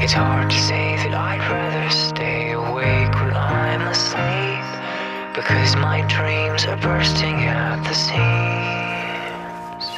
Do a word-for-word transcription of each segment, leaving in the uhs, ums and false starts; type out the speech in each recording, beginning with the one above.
It's hard to say that I'd rather stay awake when I'm asleep, because my dreams are bursting at the seams.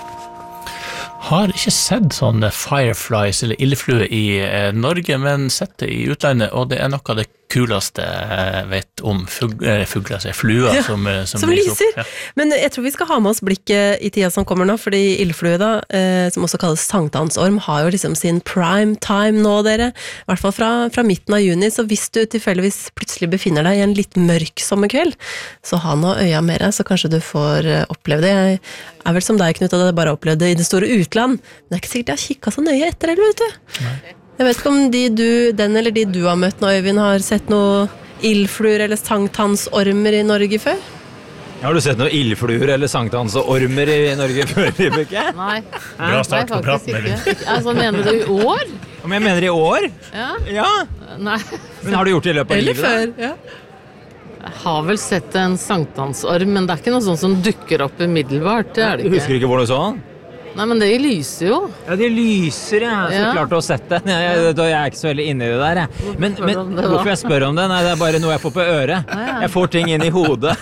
Har ikke sett sånne fireflies eller ildflue i eh, Norge, men sett det i utlandet, og det er noe av det kuleste jeg vet om fugler, fugler altså fluer Ja, som, som, som lyser. Ja. Men jeg tror vi skal ha med oss blikket i tida som kommer nå, fordi ildflue da, eh, som også kalles sankthansorm, har jo liksom sin prime time nå, dere. I hvert fall fra, fra midten av juni, så hvis du tilfeldigvis plutselig befinner deg i en litt mørk sommerkveld, så ha nå øya med deg, så kanskje du får eh, oppleve det. Jeg er vel som deg, Knut, at jeg bare opplevde det i det store utland, men det er ikke sikkert jeg har kikket så nøye etter, eller vet du? Nei. Jeg vet ikke om de du, den eller de du har møtt nå, Øyvind, har sett noe ildfluer eller sankthansormer i Norge før? Har du sett noen ildfluer eller sankthansormer i Norge før, Vibeke? Nei. Bra start på praten, ikke. Altså, mener du i år? Om jeg mener i år? Ja. Ja. Nei. Men har du gjort det i løpet av Eller livet? før, ja. Jeg har vel sett en sankthansorm, men det er ikke noe sånt som dukker opp umiddelbart, det er det Du ikke. husker ikke hvor du så den? Nei, men det lyser jo. Ja, det lyser, ja. Så Ja. klart å ha sett det. Jeg, jeg, jeg er ikke så veldig inne i det der, jeg. Men, Hvorfor men om det da? hvorfor jeg spør om det? Nei, det er bare noe jeg får på øret. ja. Jeg får ting inn i hodet.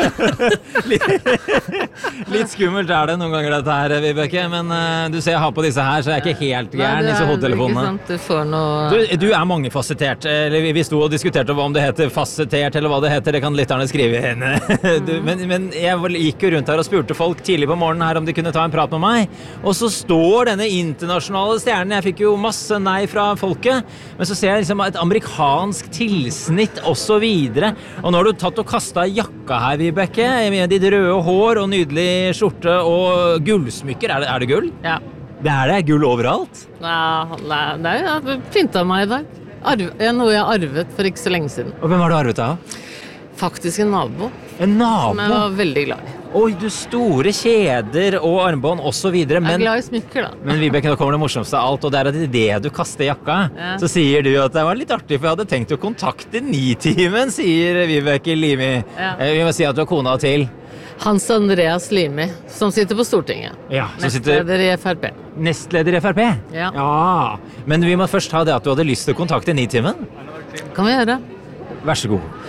litt, litt skummelt er det noen ganger dette her, Vibeke, men uh, du ser jeg har på disse her, så jeg er ikke helt gæren, disse hodetelefonene. Ikke sant, du får noe... Du, du er mangefasettert, eller vi- vi sto og diskuterte om det heter fasettert, eller hva det heter, det kan lytterne skrive inn. du, men, men jeg gikk jo rundt her og spurte folk tidlig på morgenen her om de kunne ta en prat med meg, og så står denne internasjonale stjernen, jeg fikk jo masse nei fra folket, men så ser jeg liksom et amerikansk tilsnitt og så videre, og nå har du tatt og kastet jakka her, Vibeke, med ditt røde hår og nydelig skjorte og gullsmykker, er det, er det gull? Ja. Det er det, gull overalt. Nei, nei, nei, jeg har pyntet meg i dag. Arv, ja, noe jeg arvet for ikke så lenge siden. Og hvem har du arvet av? Faktisk en nabo, En nabo? som jeg var veldig glad i. Oi, du store kjeder og armbånd og så videre, Jeg er men, glad i smykker, da. men Vibeke, nå kommer det morsomste av alt, og det er at i det du kaster jakka, Ja. så sier du at det var litt artig, for jeg hadde tenkt å kontakte Nitimen, sier Vibeke Limi. Ja. Eh, Vi må si at du er kona til. Hans Andreas Limi, som sitter på Stortinget. Ja, som sitter Nestleder i F R P. nestleder i F R P. Ja. Ja, men vi må først ha det at du hadde lyst til å kontakte Nitimen. Kan vi gjøre? Vær så god.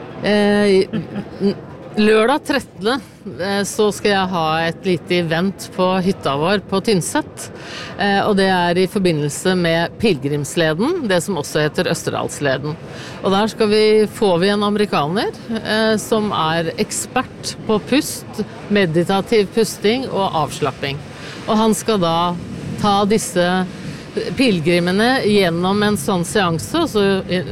Eh, n- lørdag trettende eh, så skal jeg ha et lite event på hytta vår på Tynset. Eh, og det er i forbindelse med Pilgrimsleden, det som også heter Østerdalsleden. Og der skal vi, får vi en amerikaner eh, som er ekspert på pust, meditativ pusting og avslapping. Og han skal da ta disse pilgrimene gjennom en sånn seanse, og så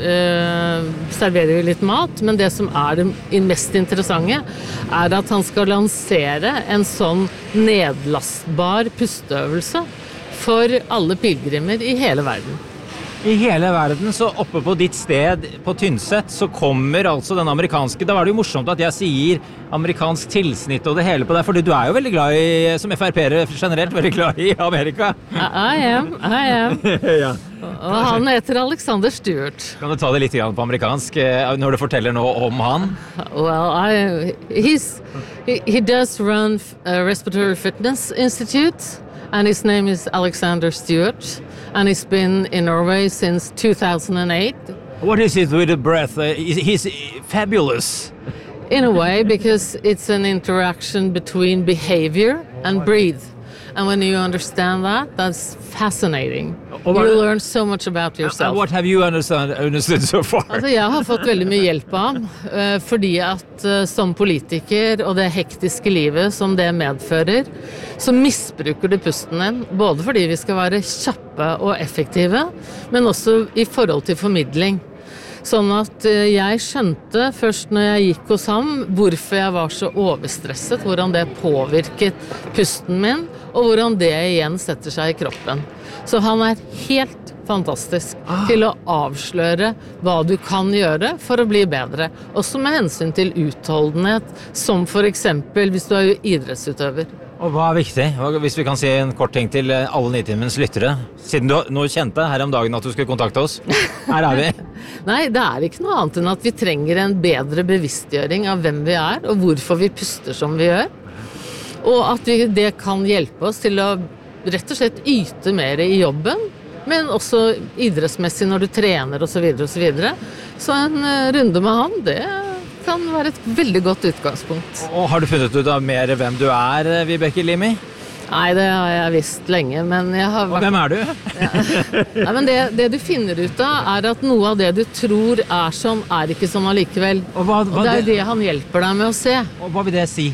eh, serverer vi litt mat, men det som er det mest interessante er at han skal lansere en sånn nedlastbar pusteøvelse for alle pilgrimer i hele verden. I hele verden, så oppe på ditt sted på Tynset, så kommer altså den amerikanske, da var det jo morsomt at jeg sier amerikansk tilsnitt og det hele på deg, fordi du er jo veldig glad i, som F R P-ere generelt, veldig glad i Amerika. I am, I am. ja. Og han heter Alexander Stewart. Kan du ta det litt grann på amerikansk, eh, når du forteller noe om han? Well, I, he's, he, he does run a respiratory fitness institute, and his name is Alexander Stewart, and he's been in Norway since two thousand eight. What is it with the breath? Uh, he's fabulous. In a way, because it's an interaction between behavior and breathe. And when you understand that, that's fascinating. Oh, You what- learn so much about And yourself. what have you understand, understood so far? Altså, jeg har fått veldig mye hjelp av ham, eh, fordi at eh, som politiker og det hektiske livet som det medfører, så misbruker du pusten din, både fordi vi skal være kjappe og effektive, men også i forhold til formidling. Sånn at eh, jeg skjønte først når jeg gikk hos ham, hvorfor jeg var så overstresset, hvordan det påvirket pusten min, og hvordan det igjen setter seg i kroppen. Så han er helt fantastisk til å avsløre hva du kan gjøre for å bli bedre. Også med hensyn til utholdenhet, som for eksempel hvis du er idrettsutøver. Og hva er viktig? Hva- Hvis vi kan si en kort ting til eh, alle Nitimens lyttere, siden du nå kjente her om dagen at du skulle kontakte oss. Her er vi. Nei, det er ikke noe annet enn at vi trenger en bedre bevisstgjøring av hvem vi er, og hvorfor vi puster som vi gjør. Og at vi, det kan hjelpe oss til å rett og slett yte mer i jobben, men også idrettsmessig når du trener og så videre og så videre. Så en uh, runde med han, det kan være et veldig godt utgangspunkt. Og har du funnet ut av mer hvem du er, Vibeke Limi? Nei, det har jeg visst lenge, men jeg har vært... Og hvem er du? Ja. Nei, men det, det du finner ut av er at noe av det du tror er sånn, er ikke sånn allikevel. Og, hva, hva og det er det... det han hjelper deg med å se. Og hva vil det si?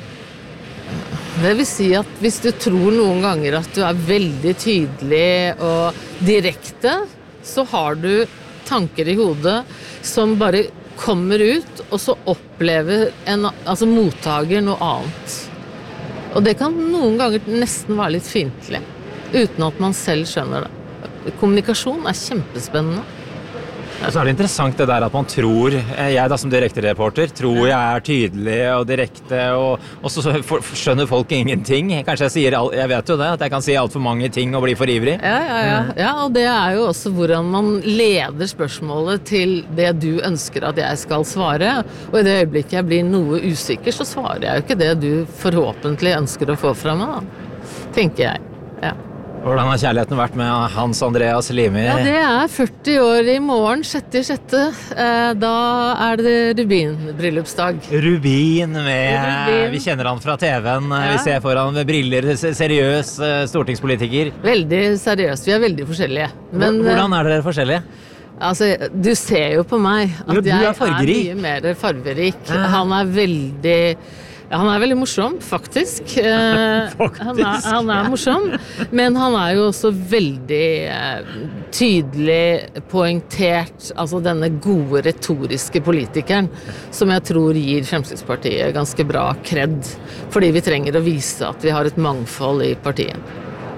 Det vil si at hvis du tror noen ganger at du er veldig tydelig og direkte, så har du tanker i hodet som bare kommer ut, og så opplever en, altså mottaker noe annet. Og det kan noen ganger nesten være litt fiendtlig, uten at man selv skjønner det. Kommunikasjon er kjempespennende. Og så er det interessant det der at man tror, jeg da som direktereporter, tror jeg er tydelig og direkte, og, og så skjønner folk ingenting. Kanskje jeg sier, jeg vet jo det, at jeg kan si alt for mange ting og bli for ivrig. Ja, ja, ja. ja, og det er jo også hvordan man leder spørsmålet til det du ønsker at jeg skal svare. Og i det øyeblikket jeg blir noe usikker, så svarer jeg jo ikke det du forhåpentlig ønsker å få fra meg, da. Tenker jeg, ja. Hvordan har kjærligheten vært med Hans Andreas Limi? Ja, det er førti år i morgen, sjette i sjette. Da er det Rubin-bryllupsdag. Rubin med, Rubin. Vi kjenner han fra T V-en, Ja. Vi ser foran med briller, seriøs stortingspolitiker. Veldig seriøst, vi er veldig forskjellige. Men, Hvordan er dere forskjellige? Altså, du ser jo på meg at Ja, du er jeg er fargerik. mye mer farverik. Han er veldig... Ja, han er veldig morsom, faktisk. Eh, Faktisk. Han, er, han er morsom, men han er jo også veldig eh, tydelig poengtert, altså denne gode retoriske politikeren, som jeg tror gir Fremskrittspartiet ganske bra kred, fordi vi trenger å vise at vi har et mangfold i partiet.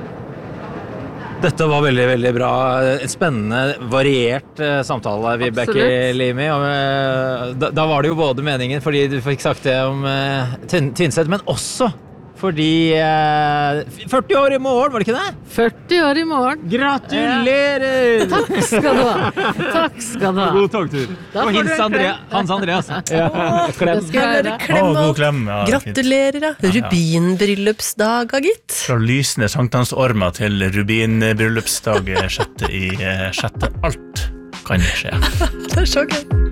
Dette var veldig, veldig bra. En spennende, variert uh, samtale, Vibeke Absolutt. Limi. Og, uh, da, da var det jo både meningen, fordi du fikk sagt det om uh, Tynset, men også fordi uh, førti år i morgen, var det ikke det? førti år i morgen. Gratulerer! Takk skal du ha. Takk skal du ha. God togtur. Da Og får du hils en Andrea, klem. Hans Andreas. Ja. Det Klem. skal jeg gjøre. Klem Å, god og klem. Ja, fint. gratulerer, da. Ja, ja. Rubin-bryllupsdag, gitt. Fra lysende sankthansormer til rubin-bryllupsdag sjette i eh, sjette. Alt kan skje. Det er så gøy.